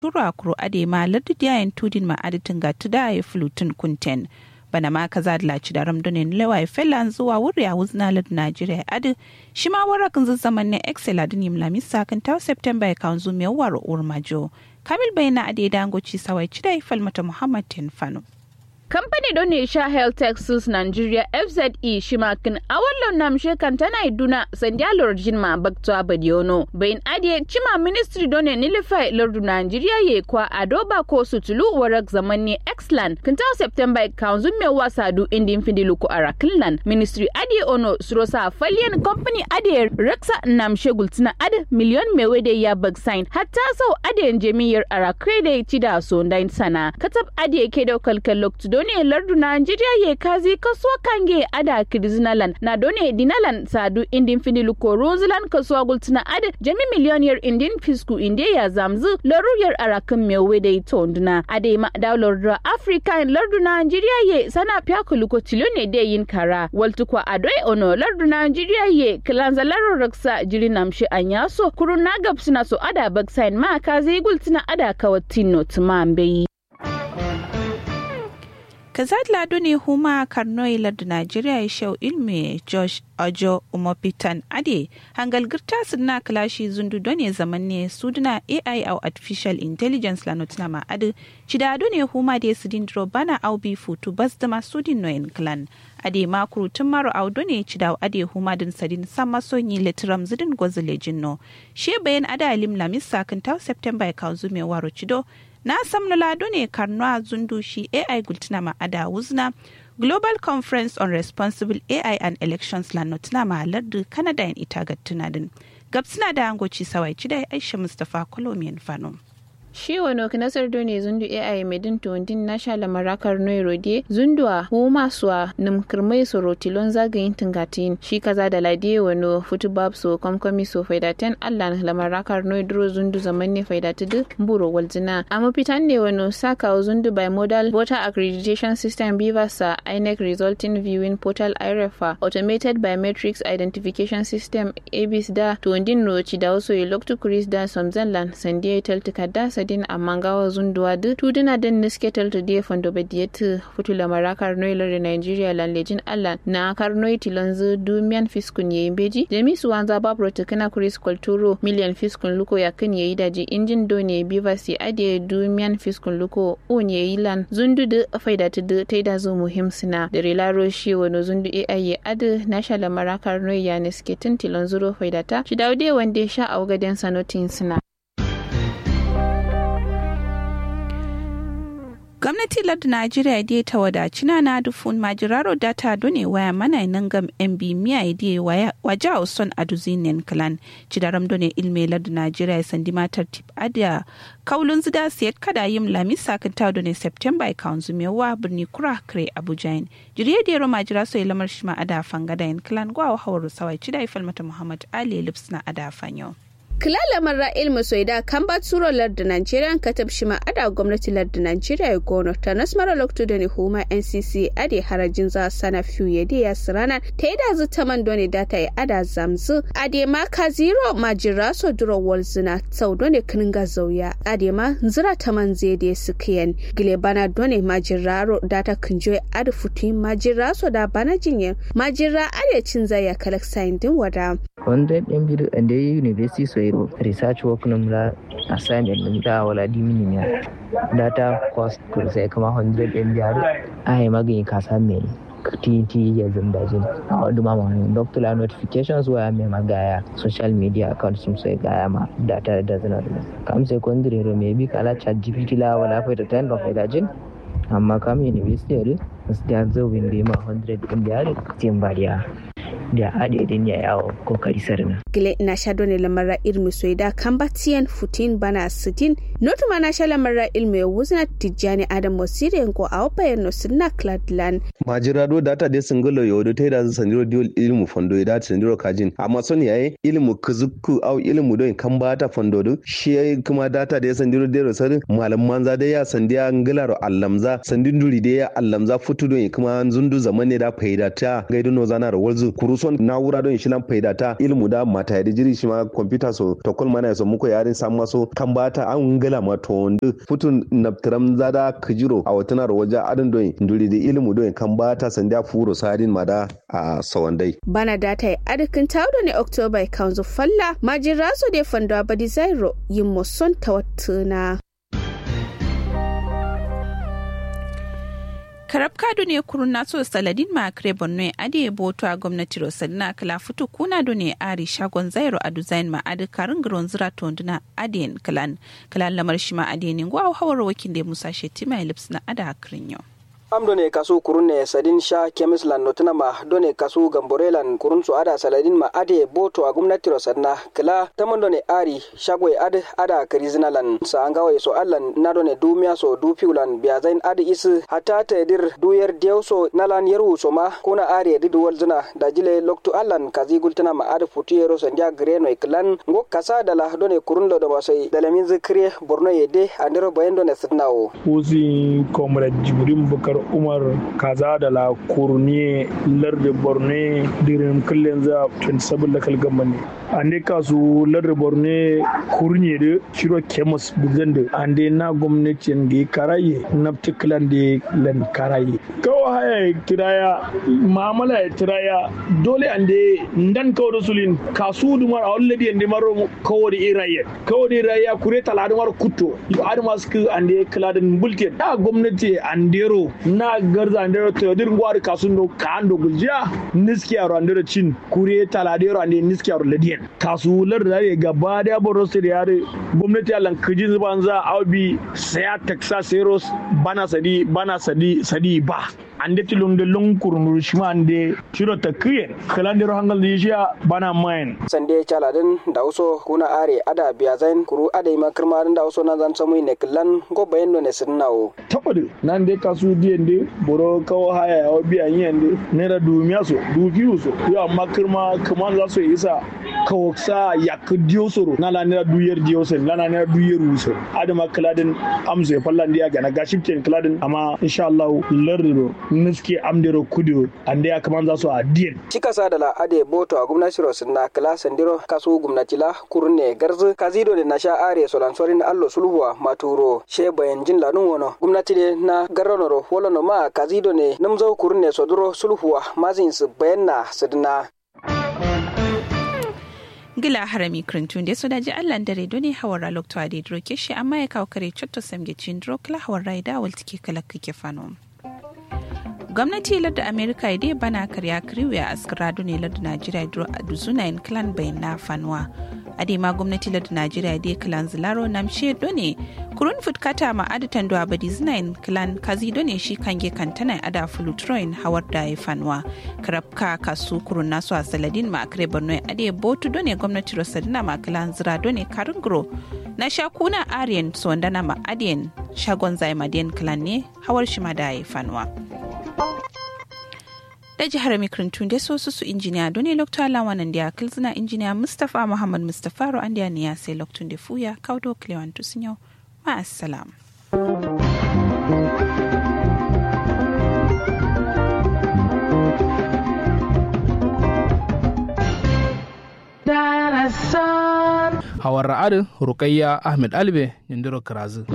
tura kuro ade ma lardi diayen tudin ma aditin ga tuda ya flutun kunten bana ma kaza da laci da ramdonin lewa felan zuwa wuri a wuzna lad Najeriya adi shi ma warakin zaman ne excel adin yim lamisa kan ta September ya kan zu me war urmajo kamil bayna ade dangoci sawai cidai falmata Muhammad Tinfano. Kamfani don ne sha Health Texas Nigeria FZE shimakin awallon namshe kan tana iduna sandialor jinma bakto abadiono bayin adiye chima ministry don ne nilifai lordu Nigeria ye kwa adoba ko sutulu warak zaman ne Xland kan ta September kanzu me wasa du indin fidilu ko araklan ministry adiye ono surosa falien company adiye raksa namshe gultina ad million mewede ya bag sign hatta so adiye jemiyar arakrede tida so ndain sana katab adiye kedo kalkal loktu ne lardu Najeriya ye kazi kasuwa kange ada kidizinalan na done dinalan sadu indin finilu ko rozilan kasuwa gultina ada jami miliyoniyar indin fisku inde ya zamzu laruyar arakan mewe da ito nduna ade ma da lardu Afrika lardu Najeriya ye sana pyakulu ko tilone de yin kara waltu kwa adoi ono lardu Najeriya ye kilanza laro raksa jiri namshi anyaso kuru nagapsina so ada bagsain ma kazi gultina ada kawatino tumambeyi. Kazad lado ne huma karnoi lardu Najeriya ya shau ilmi Josh Ojo Umopitan Ade hangal girta sunna kalashi zundu done zaman ne suduna AI au artificial intelligence la notna ma ade chida ne huma de sidindro bana au bi futu basdama sudin noen clan ade makuru tumaro au done chida ade huma din sadin sama sonyi letram zidin gozule jinno she bayan ada alim lamisa kan ta September ya kawo me waro chido na samno lado ne karnoa zundu shi AI gultina ma ada wuzna Global Conference on Responsible AI and Elections la notna ma lardu Canada in itagat tunadin gabsina da angoci sawai cidai Aisha Mustafa Kolomian Fano. Shi wano kinasar done zundu AI medin tondin nasha lamarakar noirode zundua huma swa nimkirmai sorotilon zagayin tingatin shi kaza da ladiye wano futubab so komkomi so faidaten allan lamarakar noidro zundu zamanne faidatu mburo walzina amma fitan ne wano saka zundu bimodal voter accreditation system bivasa INEC resulting viewing portal IREFA automated biometrics identification system ABIS da tondin roci da waso yeloktu kuris da somzanlan sandiye teltikada sadin amangawa zunduwa du tuduna den nisketal to die fondo bediyet futula marakar noiler Nigeria lan lejin Allah na karnoi tilonzu du mian fiskun ye beji jemi suwanza babro tukana kuris kulturo million fiskun luko yakin ye daji injin done bivasi ade du mian fiskun luko onye ilan zundu de faidatu de taida zu muhim sina da relaro shi wono zundu AI ye ade nashala marakar noi ya nisketin tilonzuro faidata shi daude wande sha awgaden sanotin sina. Gwamnati lardu Najeriya dai ta wadaci na dufun majiraro data done waya mana nan gam MB miya dai waja uson aduzinen clan cidaram done ilme lardu Najeriya sandi matar tip ada kaulun zida siyat kada yim lamisa kan ta done September council mewa birni kura kre Abuja jiriye da majira so lamar shima ada fangada in clan gwa hawar sawai cidai falmata Muhammad Ali Lipsna ada fanyo. Kilala marra ilmu soida kan ba tsuro lardin Najeriya katab shima ada gwamnati lardin Najeriya gono ta nasmara lokto da ni huma NCC ade harajin za sana fiye da ya sirana ta yi da zuta man doni data ya ada zamzu ade ma ka zero majira so duro walzina sau doni kininga zauya ade ma zira ta man zai da su kiyan gile bana doni majiraro data kinjoy ade futi majira so da bana jinye majira ade cin zai ya kalak sayin din wada 100 MB and the university so research work numra assignment numra wala diminiya data cost ko sai kama 100 MB ai magani kasa me TNT ya zandajin wadda ma wani doctor notifications waya mai magaya social media accounts sun sai gaya ma data da zanar kam secondary ro maybe kala chat GPT la wala fa da 10 of dajin amma kam university da zo windi ma 100 MB timbariya da adadin ya yawo kokari sarna gile na shado ne lamara ilmi soida kambatian futin bana sitin notu mana sha lamara ilmi wuzna tijani adam wasire ko awpa no sunna cladland majirado data de singulo yodo taida sanjiro diol ilmu fondo da sanjiro kajin amma son yayi ilmu kuzuku au ilmu don kambata fondo do shi kuma data de sanjiro de rosar malam manza da ya sandiya ngilaro allamza sandin duri de ya allamza futu don kuma zundu zamane da faida ta gaidu no zana walzu kuru kuruson na'ura don shilan faidata ilmu da mata ya jiri shi ma computer so to kul mana so muko yarin san maso kan bata an ngala ma to ndu futun naptram zada kujiro a watanar waje adin don nduri da ilmu don kan bata sanda furo sadin mada a sawandai bana data adikin tawdo ne October kanzu falla majiraso de fando abadi zairo yimmo son tawattuna karab kado ne kurun naso saladin ma kre bonno ade boto a gwamnati rosalina kala futu kuna do ne ari shagon zairo a design ma ade karin gron zira tonduna aden kalan lamar shi ma ade ne gwa hawar wakin da Musa Shetima Lips na ada krinyo amdone kasu kurunne sadin sha kemislan notuna ma done kasu gamborelan kurun su ada saladin ma ade boto a gwamnati rosanna kala tamandone ari shagwe ada krizinalan sa angawai so allan na done dumiya so dupiulan biazain ade is hatta ta dir duyar dewso nalan yeru so ma kuna ari didu walzuna dajile loktu allan kazi gultuna ma ade futiyero sandia greno klan ngo kasa dala done kurun do basai dalamin zikre borno yede andero bayendo ne sidnawo uzi comrade jibrim bukar umar kaza da la kurniye larde borne dirim kullen za 27 local government ande kasu larde borne kurniye de shiro kemus buzende ande na gwamnatin da karaye naftiklan da lan karaye kawo haya kiraya mu'amala kiraya dole ande ndan kawo rasulin kasu dumar already ande maro kawo da iraye kure taladumar kutto yo admas ku ande kladin bulke da gwamnati andero na garza andero to dir gwar kasundo kando gulja niskiyaro andero cin kure taladero ande niskiyaro ladiyan kasular da gaba da borose da yare gwamnati alan kijin banza aubi saya texas seros bana sadi ba ande tilunde lunkurnu shima ande tiro takiyen kalandero hangal nisha bana main sande chaladin da uso kuna are ada biyazain kuru ada makarmarin da uso na zan samu ne killan go bayendo ne sinnawo tabadu nan de kasu diende boro kawo haya o biyan yende ne da dumiya so dufiu so ya makarma kaman za so isa kawo sa yakdiyo soro na la ne duyar diyo so na ne duyar so ada makaladin amso fallan dia ga na gashipten kaladin amma insha Allah lardo niske amdero kudio ande ya kaman za su a diyan cika sa da la ade boto a gwamnati rosinna kala sandiro kasu gwamnati la kurne garzu kazido de na sha are solansorin allo sulhuwa maturo she bayan jin lanun wono gwamnati de na garronoro wolono ma kazido ne namzo kurne soduro sulhuwa mazin su bayanna sidna gila harami krintun da su daji allan dare doni hawara lokto ade droke shi amma ya kawo kare chotto samge chindro kala hawara da waltike kala kike fano gwamnati ladda amerika dai bana karya kriwe a askarado ne ladda najeriya duro a duzunayin clan bayan na fanuwa adema gwamnati ladda najeriya dai clan zilaro namshe done kurun futkata ma adatan do abadi zinayin clan kazi done shi kange kantana ada fulutroin hawar da ya fanuwa karabka kasu kurun nasu a saladin ma akre borno ade botu done gwamnati rosadina ma clan zira done karingro na shakuna aryan sondana ma adiyan shagon zai madiyan clan ne hawar shi ma da ya fanuwa da jihar mikrintun da su injiniya don ne lokta lawanan da kilzina injiniya Mustapha Muhammad Mustapha ro an da ne ya sai loktun da fuya kaudo klewantu sun yau ma assalam Hawar Ra'ad Rukayya Ahmed Albe Nindiro Karazu